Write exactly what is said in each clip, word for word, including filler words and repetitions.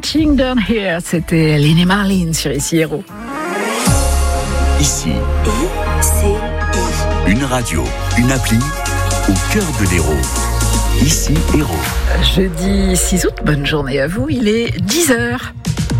Getting Down Here, c'était Lenny Marlin sur Ici Héros. Ici, I C I. une radio, une appli au cœur de l'Hérault. Ici Hérault. Jeudi six août, bonne journée à vous, il est dix heures.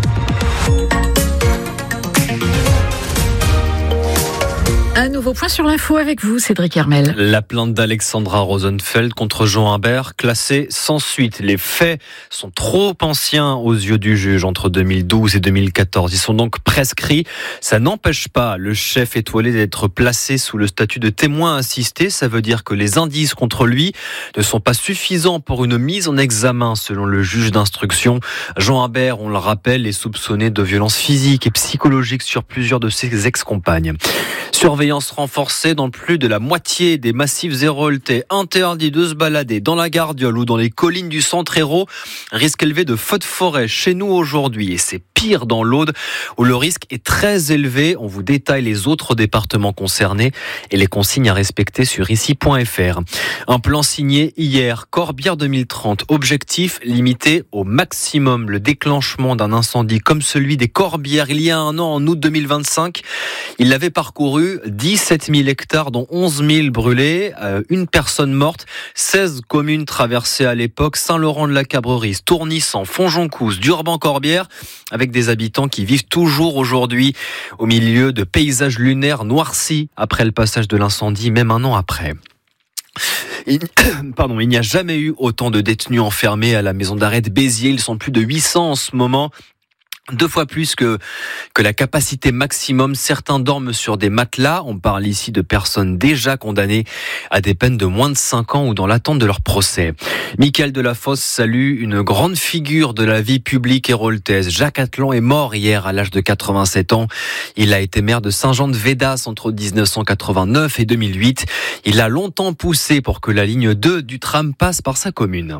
Un nouveau point sur l'info avec vous, Cédric Hermel. La plainte d'Alexandra Rosenfeld contre Jean Imbert, classée sans suite. Les faits sont trop anciens aux yeux du juge, entre deux mille douze et deux mille quatorze. Ils sont donc prescrits. Ça n'empêche pas le chef étoilé d'être placé sous le statut de témoin assisté. Ça veut dire que les indices contre lui ne sont pas suffisants pour une mise en examen, selon le juge d'instruction. Jean Imbert, on le rappelle, est soupçonné de violences physiques et psychologiques sur plusieurs de ses ex-compagnes. Surveillance renforcée dans plus de la moitié des massifs héroltais. Interdit de se balader dans la Gardiole ou dans les collines du centre Hérault. Risque élevé de feux de forêt chez nous aujourd'hui. Et c'est pire dans l'Aude où le risque est très élevé. On vous détaille les autres départements concernés et les consignes à respecter sur ici point f r. Un plan signé hier. Corbière deux mille trente. Objectif limité au maximum le déclenchement d'un incendie comme celui des Corbières il y a un an en août deux mille vingt-cinq. Il l'avait parcouru dix-sept mille hectares dont onze mille brûlés, euh, une personne morte, seize communes traversées à l'époque, Saint-Laurent-de-la-Cabrerise, Tournissan, Fonjoncousse, Durban-Corbière, avec des habitants qui vivent toujours aujourd'hui au milieu de paysages lunaires noircis après le passage de l'incendie, même un an après. Il, pardon, il n'y a jamais eu autant de détenus enfermés à la maison d'arrêt de Béziers, ils sont plus de huit cents en ce moment. Deux fois plus que, que la capacité maximum. Certains dorment sur des matelas. On parle ici de personnes déjà condamnées à des peines de moins de cinq ans ou dans l'attente de leur procès. Michael Delafosse salue une grande figure de la vie publique héroltaise. Jacques Atlan est mort hier à l'âge de quatre-vingt-sept ans. Il a été maire de Saint-Jean-de-Védas entre dix-neuf cent quatre-vingt-neuf et deux mille huit. Il a longtemps poussé pour que la ligne deux du tram passe par sa commune.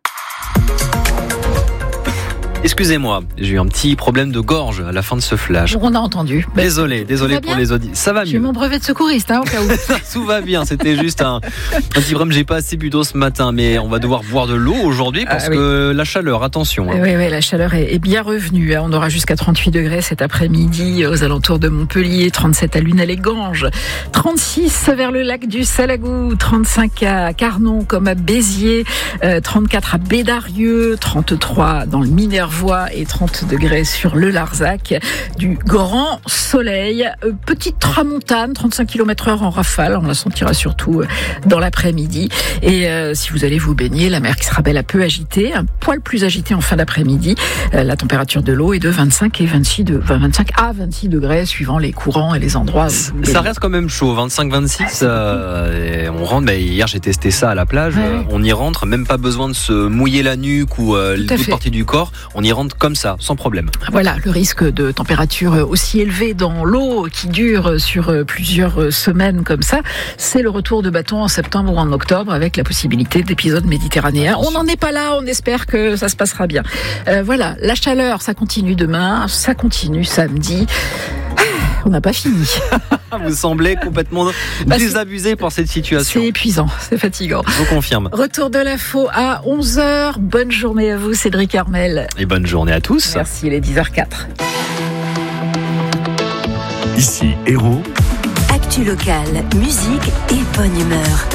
Excusez-moi, j'ai eu un petit problème de gorge à la fin de ce flash. On a entendu. Désolé, désolé pour les auditeurs. Ça va mieux. J'ai mon brevet de secouriste, hein, au cas où. Tout va bien, c'était juste un, un petit problème. J'ai pas assez bu d'eau ce matin, mais on va devoir boire de l'eau aujourd'hui parce ah, oui. que la chaleur, attention. Hein. Oui, oui, la chaleur est, est bien revenue. On aura jusqu'à trente-huit degrés cet après-midi aux alentours de Montpellier, trente-sept à Lunel-et-Ganges, trente-six vers le lac du Salagou, trente-cinq à Carnon comme à Béziers, trente-quatre à Bédarieux, trente-trois dans le Minervois et trente degrés sur le Larzac. Du grand soleil, petite tramontane, trente-cinq kilomètres heure en rafale, on la sentira surtout dans l'après-midi. Et euh, si vous allez vous baigner, la mer qui sera belle à peu agitée, un poil plus agitée en fin d'après-midi. Euh, la température de l'eau est de vingt-cinq et vingt-six de vingt-cinq à vingt-six degrés suivant les courants et les endroits. Où ça reste quand même chaud, vingt-cinq vingt-six. Euh, on rentre, bah, hier j'ai testé ça à la plage. Ouais. Euh, on y rentre, même pas besoin de se mouiller la nuque ou euh, toute partie du corps. On y rentre comme ça, sans problème. Voilà, le risque de température aussi élevée dans l'eau qui dure sur plusieurs semaines comme ça, c'est le retour de bâton en septembre ou en octobre avec la possibilité d'épisodes méditerranéens. On n'en est pas là, on espère que ça se passera bien. Euh, voilà, la chaleur, ça continue demain, ça continue samedi. On n'a pas fini. Vous semblez complètement bah, désabusé par cette situation. C'est épuisant, c'est fatigant. Je vous confirme. Retour de l'info à onze heures. Bonne journée à vous, Cédric Hermel. Et bonne journée à tous. Merci, il est dix heures quatre. Ici Hérault. Actu locale, musique et bonne humeur.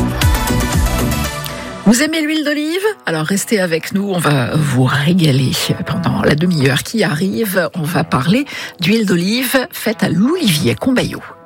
Vous aimez l'huile d'olive ? Alors restez avec nous, on va vous régaler pendant la demi-heure qui arrive. On va parler d'huile d'olive faite à l'Olivier Combaillot.